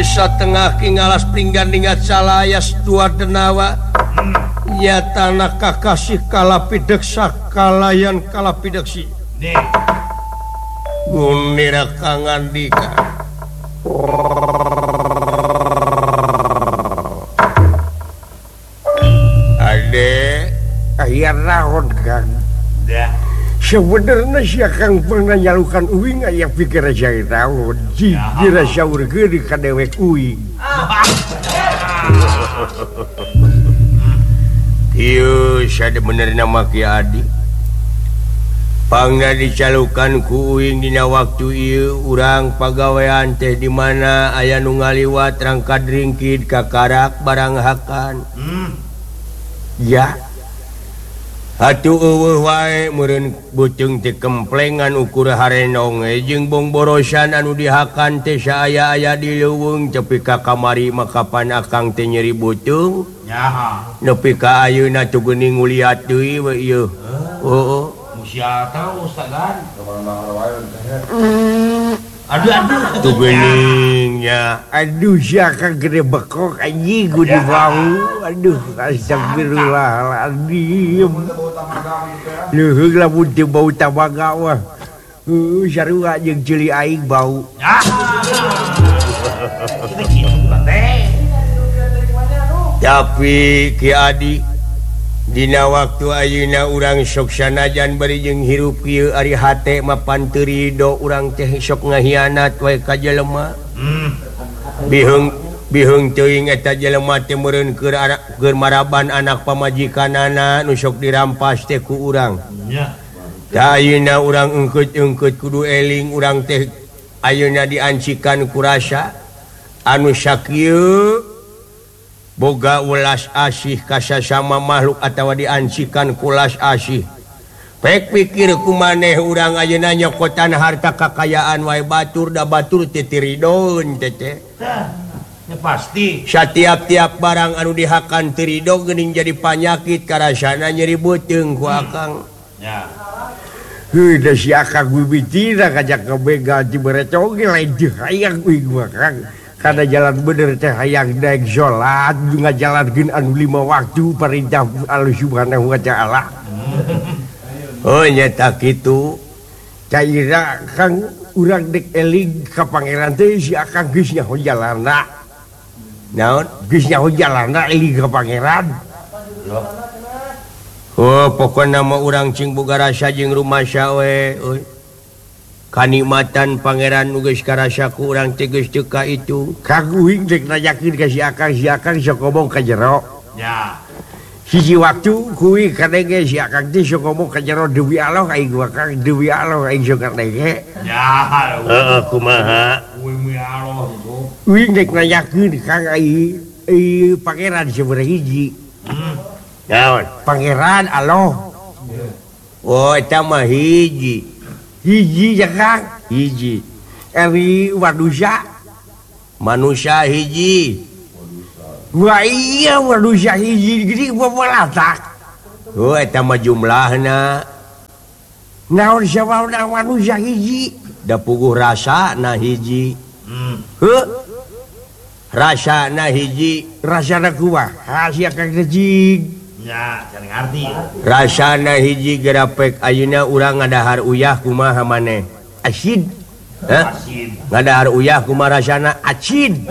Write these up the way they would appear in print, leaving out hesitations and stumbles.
bisa tengah Ki ngalas pringgan ingat salayas dua denawa ya tanah kakasih kalapidek sakalayan kalapideksi gunira kangan dika ade aya naon Kang sebenarnya si Kang pernah nyalukan uing aya pikir aja naon jikira syaur gede ka dewek uing iya sada bener nama Ki Adi pangna dicalukan ku uing dina waktu ieu urang pagawean teh di mana aya nu ngaliwat rangkad ringkid ka karak barang hakan ya atuh eueuh wae meureun buceung teh kemplengan ukur harenong jeung bongborosan anu dihakan teh saaya-aya di leuweung tepi ka kamari makapan akang teh nyeri buceung nyaha nepi ka ayeuna teu geuning nguliat deui we ieu heueuh musia tahu Ustaz aduh teu geuningnya aduh si Kang gede bekok anjing gua di bau aduh astagfirullahaladzim leuheung lamun teu bau tamaga wah sarua jeung ceuli aing bau tapi Ki Adi dina waktu ayeuna urang sok sanajan bari jeung hirup ieu ari hate mapan teu ridho urang teh sok ngahianat wae ka jelema bihung teuing eta jelema teh meureun keur maraban anak pamajikanana nu sok dirampas teh ku urang da ayeuna urang engkeut kudu eling urang teh ayeuna diancikan ku rasa anu sakieu boga ulas asih ka sasama makhluk atawa diancikan kulas asih pek pikir kumaneh urang ayeuna nyokotan harta kakayaan wae batur da batur teh tiridon teh pasti satiap-tiap barang anu dihakan tirido geuning jadi panyakit karasana nyeri beuteung ku akang ya da si Akang wiwitina kajak kebegal di berecoge lain teu hayang uing mah Kang kada jalan bener teh hayang daek salat ngajalankeun anu 5 waktu perintah Allah Subhanahu wa taala oh nyata kitu caira Kang urang dek eling ka pangeran teh si Akang geus nyaho jalanna naon geus nyaho jalanna eling ka pangeran oh pokona mah urang cing boga rasa jeung rumasya we kanikmatan pangeran nu geus karasa ku urang teh geus teu ka itu Kang uing dek nanyakeun ka si Akang sok ngomong ka jero ya hiji waktu kuwi kadenge si Akang teh sok ngomong ka jero deui Allah aing gua Kang deui Allah aing sok kadenge ya heeh kumaha uing Allah uing dek nanyakeun Kang ai pangeran sabaraha hiji naon pangeran Allah oh eta mah hiji ya Kang hiji Eri manusia hiji wah iya manusia hiji gede berapa latak oh eta mah jumlahna naon siapa manusia hiji da puguh rasa na hiji rasa na hiji rasana kumaha rahasia Kang Jing ya can ngarti rasana hiji gerapek ayeuna urang ngadahar uyah kumaha maneh asin ngadahar uyah kumaha rasana acin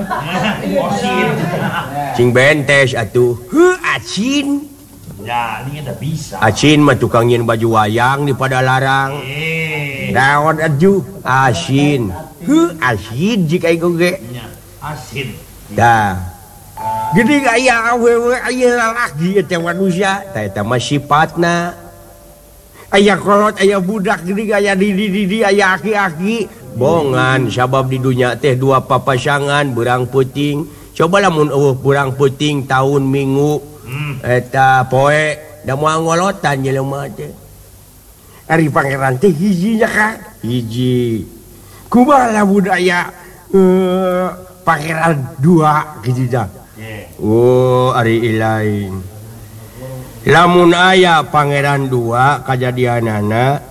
cing bentes atuh acin ya ini ada bisa acin mah tukang nyin baju wayang di pada larang naon atuh asin asin jika ieu ge asin dah gede aya awewe aya lalaki eta manusia eta mah sifatna aya kolot aya budak gede aya di aya aki-aki bongan sabab di dunia teh dua papasangan berang puting coba lamun eueuh berang puting tahun minggu eta poe da moal ngolotan jelema teh ari pangeran teh hijinya Kang hiji kumaha lamun aya pangeran 2 gitu dah oh ari lain lamun aya pangeran 2 kajadianana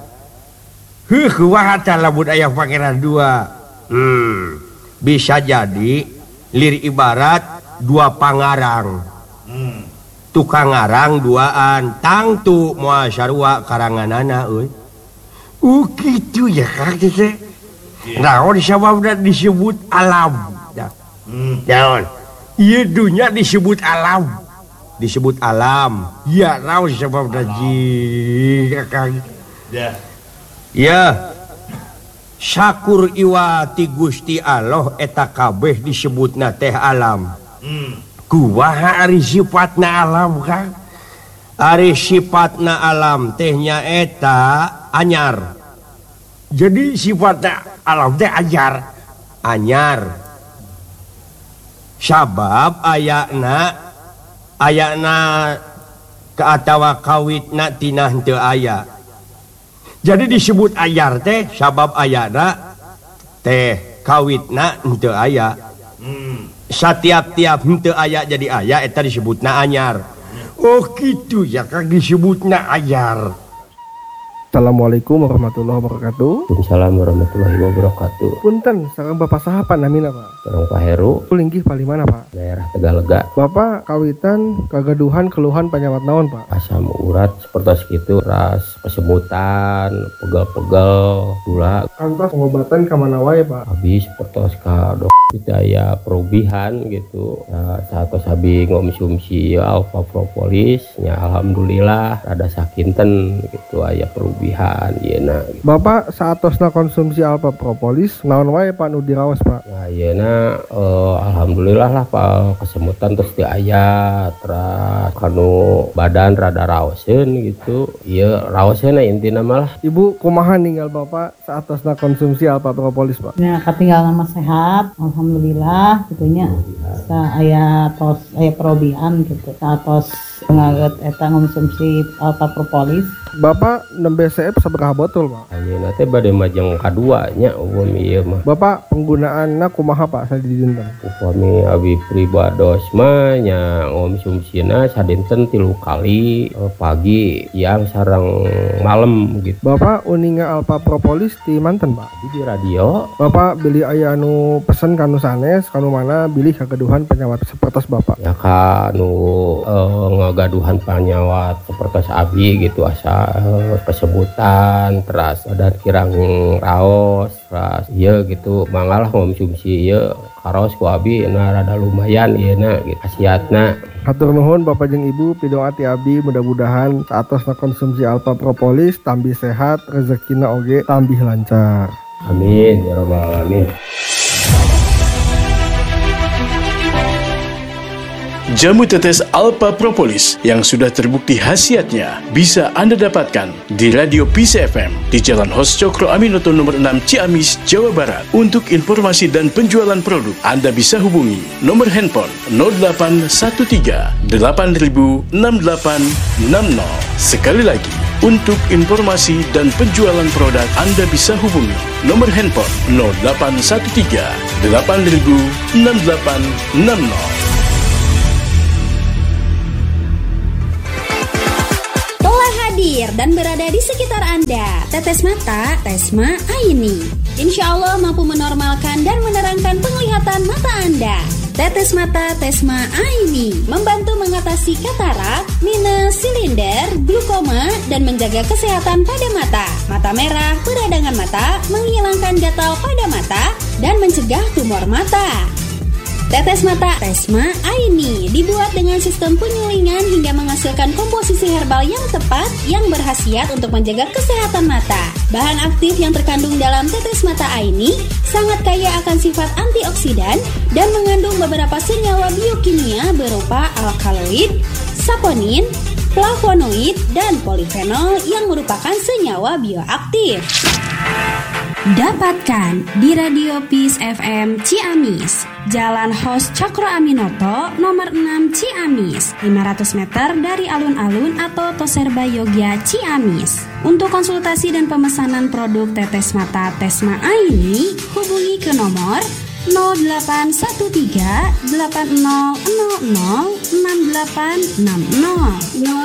kumaha tah lamun aya pangeran 2 bisa jadi lir ibarat dua pangarang. Tukang ngarang duaan tangtu moal sarua karanganana euy. Gitu ya Kang teh. Naon sababna disebut alam? Naon? Ieu dunya disebut alam. Disebut alam. Ya naon sababna ji Kang? Ya. Sakur iwa ti Gusti Allah eta kabeh disebutna teh alam. Kumaha ari sifatna alam Kang? Ari sifatna alam teh nyaeta anyar. Jadi sifatna alam teh anyar. Sabab ayana kaatawa kawitna tina henteu aya. Jadi disebut anyar teh Sabab ayana teh kawitna henteu aya. Satiap-tiap henteu aya jadi aya eta disebutna anyar. oh gitu ya Kang disebutna anyar. Assalamualaikum warahmatullahi wabarakatuh. Waalaikumsalam warahmatullahi wabarakatuh. Punten, sareng Bapak saha namina Pak? Sareng Pak Heru, Linggih palimana Pak? daerah Tegalega. Bapak kawitan kagaduhan keluhan panyawat naon Pak? Asam urat seperti itu, ras kesemutan, pegel-pegel, gula. Kantos pengobatan kamana wae Pak? Habis seperti ka dokter daya perubihan gitu. Nah, saat sabi ngomsumsi alfa propolis, nya alhamdulillah rada sakinten gitu aya perubihan yeuna. Gitu. Bapak saatosna konsumsi alfa propolis naon wae Pak nu diraos Pak? Nah, yeuna alhamdulillah lah Pak kesemutan terus di aya terus kanu badan rada raoseun gitu. Ieu raoseun intina malah. Ibu kumaha ninggal Bapak saatosna konsumsi alfa propolis Pak? Ya katinggal nama sehat, alhamdulillah gitunya. Aya perobihan gitu. Satos ngaget eta ngonsumsi alfa propolis. Bapak nembe CF sabaraha botol Pak? Ayeuna teh bade majeng kadua nya upami ieu mah. Bapak penggunaanna kumaha Pak sadinten? Upami abi pribados mah nya ngonsumsina sadinten 3 kali pagi, siang sareng malam gitu. Bapak uninga alfa propolis ti manten Pak? Di radio. Bapak beli aya anu pesen kanu sanes kanu mana bilih kagaduhan penyawat sepertos Bapak? Ya kanu ngagaduhan panyawat seperti abi gitu asa kesebutan terus badan kirang raos terus iya gitu mangalah konsumsi iya karos ku abi na rada lumayan ieu na gitu khasiatna. Hatur nuhun Bapak jeung Ibu pidoa ti abdi mudah-mudahan saatosna konsumsi alfa propolis tambih sehat rezekina oge tambih lancar. Amin ya rabbal alamin. Jamu tetes Alpha Propolis yang sudah terbukti khasiatnya bisa Anda dapatkan di Radio Peace FM di Jalan Hos Cokro Aminoto nomor 6 Ciamis, Jawa Barat. Untuk informasi dan penjualan produk, Anda bisa hubungi nomor handphone 0813 8000 6860. Sekali lagi, untuk informasi dan penjualan produk, Anda bisa hubungi nomor handphone 0813 8000 6860. Dan berada di sekitar Anda, Tetes Mata Tesma Aini. Insya Allah mampu menormalkan dan menerangkan penglihatan mata Anda. Tetes Mata Tesma Aini membantu mengatasi katarak, minus, silinder, glukoma, dan menjaga kesehatan pada mata. Mata merah, peradangan mata, menghilangkan gatal pada mata, dan mencegah tumor mata. Tetes Mata Tesma Aini dibuat dengan sistem penyulingan hingga menghasilkan komposisi herbal yang tepat yang berkhasiat untuk menjaga kesehatan mata. Bahan aktif yang terkandung dalam Tetes Mata Aini sangat kaya akan sifat antioksidan dan mengandung beberapa senyawa biokimia berupa alkaloid, saponin, flavonoid, dan polifenol yang merupakan senyawa bioaktif. Dapatkan di Radio Peace FM Ciamis, Jalan Hos Cokro Aminoto, nomor 6 Ciamis, 500 meter dari alun-alun atau Toserba Yogya Ciamis. Untuk konsultasi dan pemesanan produk Tetes Mata Tesma Aini, hubungi ke nomor 0813 8000 6860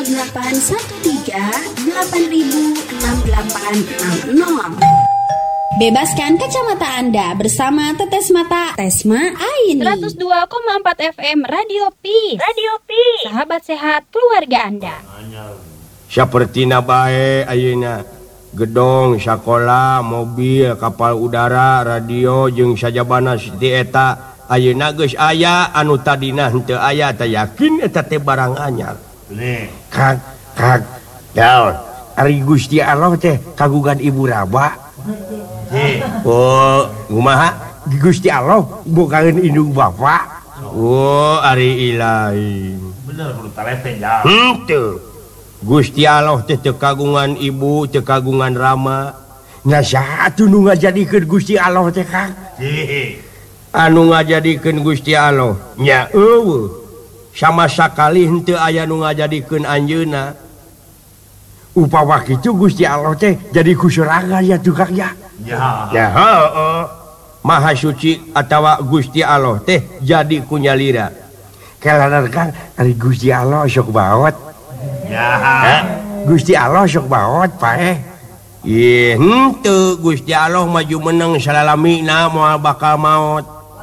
0813 8000 6860. Bebaskan kacamata Anda bersama Tetes Mata Tesma Aini. 102,4 FM Radio Pi. Radio Pi. Sahabat sehat keluarga Anda. Seperti bae ayeuna gedong, sekolah, mobil, kapal udara, radio jeung sajabana siti eta ayeuna geus aya anu tadina henteu aya teh yakin eta teh barang anyar. Kang daun ari Gusti Allah teh kagungan ibu raba. Oh, kumaha? Gusti Allah bogaeun indung bapa. Oh, ari ilahi. Bener kudu talete ya. Henteu. Gusti Allah teh teu kagungan ibu, teu kagungan rama. Nah, saha atuh nu ngajadikeun Gusti Allah teh, Kang? Anu ngajadikeun Gusti Allah nya eueuh. Sama sakali henteu aya nu ngajadikeun anjeunna. Upawa kitu Gusti Allah teh jadi kusorangan ya tukang ya. Ya heueuh. Maha suci atawa Gusti Allah teh jadi kunyalira. Kelana Kang ari Gusti Allah sok baot. Ya. Gusti Allah sok baot pae. Ieu henteu Gusti Allah maju meneng salalamina moal bakal maot.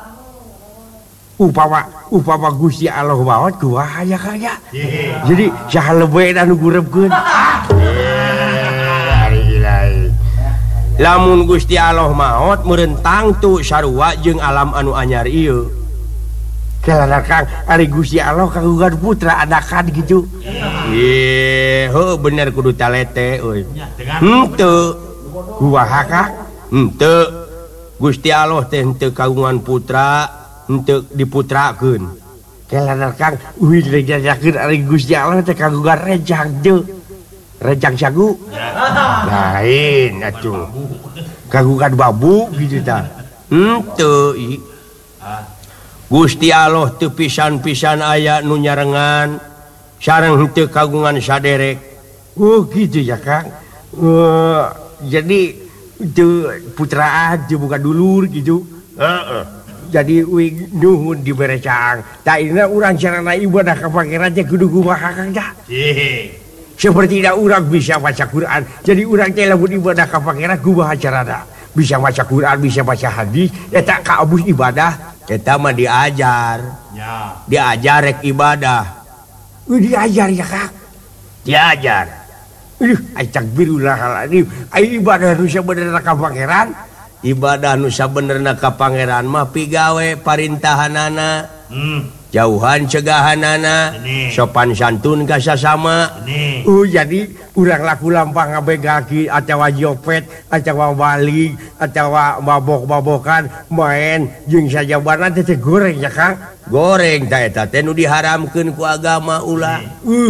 Upawa Gusti Allah baot kumaha ya Kang ya. Jadi saha leuweun anu gurepkeun. Lamun Gusti Allah maot merentang tu sarua jeung alam anu anyar ieu. Kelana Kang ari Gusti Allah kagungan putra anakan gitu. Heuh bener kudu talete euy. Henteu. Kumaha Kang? Henteu. Gusti Allah teh henteu kagungan putra, henteu diputrakeun. Kelana Kang uwi dijajakeun ari Gusti Allah teh kagungan rejang teu. Rejang sagu? Lain atuh. Kagungan babu gitu tah. Henteu. Gusti Allah teu pisan-pisan aya nu nyarengan sareng henteu kagungan saderek. Oh gitu ya Kang. Jadi teu putraan teu bukan dulur gitu. Heeh. Jadi uing nuhun diberecang. Da ina urang carana ibadah ka pangeran teh kudu kumaha Kang tah? Seperti da urang bisa baca Quran. Jadi urang teh lamun ibadah ka pangeran kumaha carana? Bisa baca Quran, bisa baca hadis, eta ka abus ibadah. Eta mah diajar. Ya. Diajar rek ibadah. Diajar ya Kang. Diajar. Astagfirullahaladzim. Ai ibadah nu sabenerna ka pangeran. Ibadah nu sabenerna ka pangeran mah pigawe parintahanana. Jauhan cegahanana, sopan santun ka sasama. Jadi urang laku lampang ngabegaki atawa jopet, atawa balik, atawa mabok-mabokan, main jeung sajabana teh goreng ya Kang. Goreng tah eta teh nu diharamkeun ku agama ulah.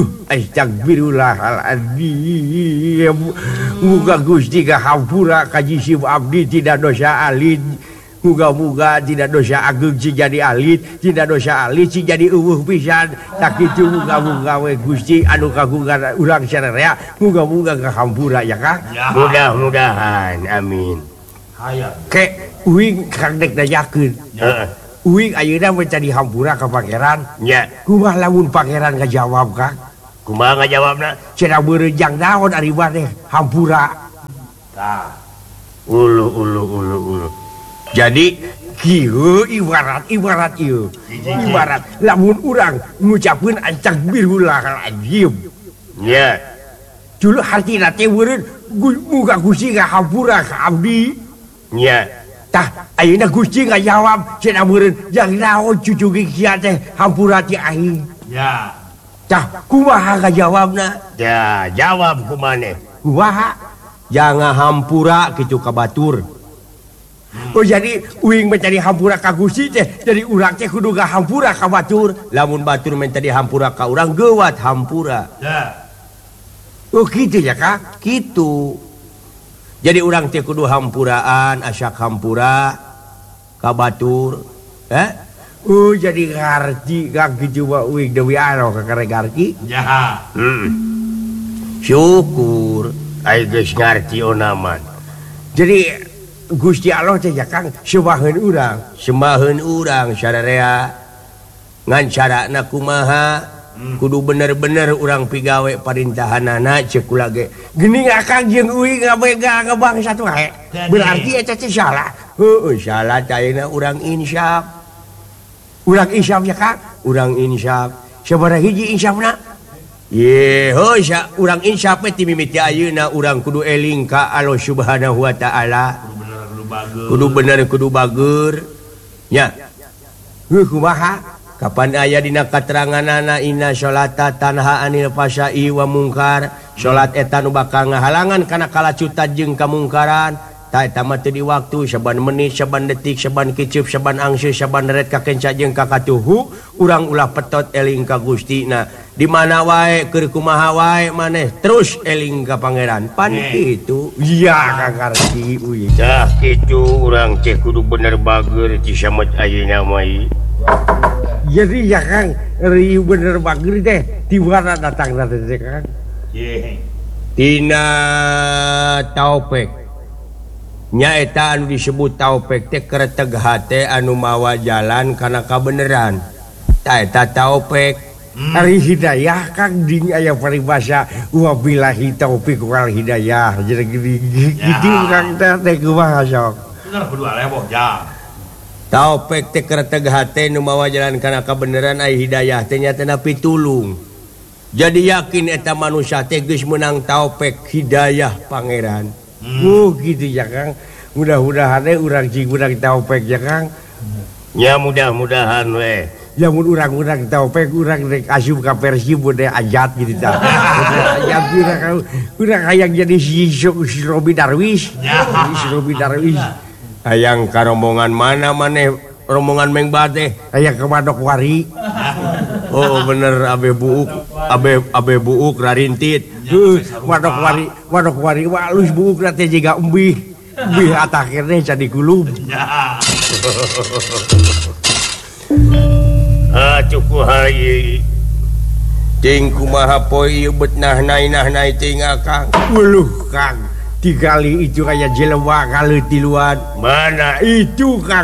Astagfirullahaladzim. Muga Gusti kahampura ka jisib abdi tidak dosa alit. Muga-muga tidak dosa agung si jadi alit, tidak dosa alit si jadi eueuh pisan. Tak kitu muga-muga we Gusti anu kagungan urang sararea, muga-muga kahampura ya Kang. Mudah-mudahan amin. Hayang. Ke uing Kang dek dayakeun. Heeh. Uing ayeuna mah tadi hampura ka pangeran. Nya. Kumaha lamun pangeran ngajawab Kang? Kumaha ngajawabna? Cenah beurejang naon ari maneh hampura. Tah. Ulu. Jadi kieu ibarat ieu. Ibarat lamun urang ngucapkeun astagfirullahaladzim. Nya. Dulu hartina teh weureun muga Gusti ngahampura ka abdi. Nya. Tah ayeuna Gusti ngajawab cenah weureun jang naon cucu kieu teh hampura ti aing. Ya. Tah kumaha ngajawabna? Ya, jawab kumaneh. Kumaha? Jangan hampura kitu ka batur. Oh jadi uing mencari hampura ka Gusti teh jadi urang teh kudu hampura ka batur. Lamun batur mencari hampura ka urang geuwat hampura. Ya. Oh gitu ya Kak? Gitu. Jadi urang teh kudu hampuraan asyak hampura ka batur. Oh jadi ngarti Kang kitu mah uing deui aro ka karek ngarti. Ya. Syukur ai geus ngarti onaman. Jadi Gusti Allah teh ya Kang sembaheun urang sararea ngan carana kumaha kudu bener-bener urang pigawai perintahanana cek kula ge Gini Akang jeung uing ngabega ngebang satu wae. Berarti eta teh salah. heueuh salah caina urang insyaf Urang isyaf ya Kang. urang insyaf Sabaraha hiji isyafna? ye heuh urang insyaf ti mimiti ayeuna urang kudu eling ka Allah Subhanahu wa taala kudu bener kudu bager nya Kumaha? kapan aya dina kateranganana inna sholata tanha anil fasya'i wa mungkar salat eta nu bakal ngahalangan kana kalacutan jeung kamungkaran ta eta mah teu di waktu saban menit saban detik saban kiceup saban angseul saban deret kakenca jeung kakatuhu urang ulah petot eling ka Gusti na di mana wae keur kumaha wae maneh terus eling ka pangeran pan kitu Iya Kang ngarti uing. tah kitu urang teh kudu bener bager ti samet ayeuna mah Jadi ya Kang, riu bener bager teh di mana datang teh Kang? tina taufik nya eta anu disebut taufik teh kereteg hate anu mawa jalan kana kabeneran ta eta taufik Ari hidayah Kang ding aya paribasa wabillahi taufiq wal hidayah. Jadi gitu Kang teh kumaha sok. Bener kudu aleboh ja. taufik teh kereteg hate nu mawa jalan kana kabeneran aya hidayah teh nyatana pitulung jadi yakin eta manusia teh geus meunang taufik hidayah pangeran Gitu ya Kang. Mudah-mudahan urang cing urang taufik ya Kang. ya mudah-mudahan we Ya mun urang-urang taufik urang rek asup ka versi bude ajat gitu tah. Ajat urang hayang jadi si Robi Darwis. Si Robi Darwis. hayang ka rombongan mana maneh rombongan Mengbate Hayang ke Manokwari. oh bener abe buuk rarintit Manokwari walus buuk teh jiga umbih. Umbih atakhirnya jadi kulub. cukup hayi ting kumaha poe ieu beutnah nainah-nai ting Akang Uluh Kang. Tigali itu kayak jelema kaleuti luan. mana Itu Kang.